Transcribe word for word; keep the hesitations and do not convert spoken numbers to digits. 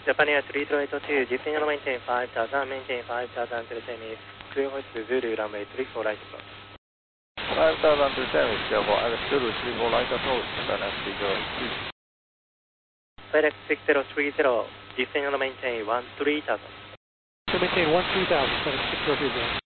Japan Air three zero eight two, descend and maintain five thousand, maintain five thousand to the same is clear hoist to Zulu runway three four right approach. five thousand to the same is clear for Zulu three four right approach, Japan Air three zero eight two. FedEx six zero three zero, descend and maintain one three thousand. To maintain one three thousand, FedEx six zero three zero.